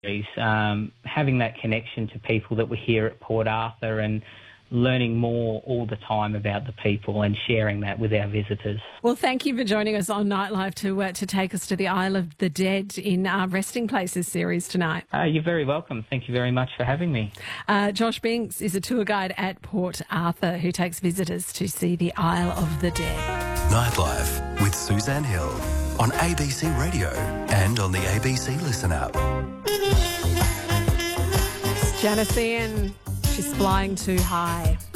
having that connection to people that were here at Port Arthur and learning more all the time about the people and sharing that with our visitors. Well, thank you for joining us on Nightlife to take us to the Isle of the Dead in our Resting Places series tonight. You're very welcome. Thank you very much for having me. Josh Binks is a tour guide at Port Arthur who takes visitors to see the Isle of the Dead. Nightlife with Suzanne Hill on ABC Radio and on the ABC Listen app. It's Janice Ian. She's flying too high.